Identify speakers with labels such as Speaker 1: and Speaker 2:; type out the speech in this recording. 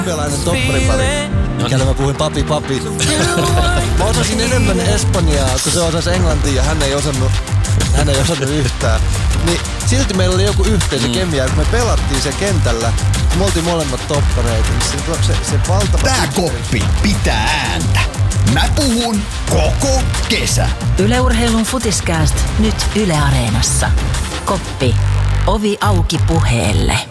Speaker 1: Pelainen topparipari. Mikäli mä puhuin papi. Mä osasin enemmän espanjaa, kun se osasi englantia ja hän ei osannut yhtään. Niin silti meillä oli joku yhteisö kemia, kun me pelattiin se kentällä. Me oltiin molemmat toppareita, niin se valtava...
Speaker 2: Tää koppi pitää ääntä. Mä puhun koko kesä.
Speaker 3: Yle Urheilun Futiskääst nyt Yle Areenassa. Koppi. Ovi auki puheelle.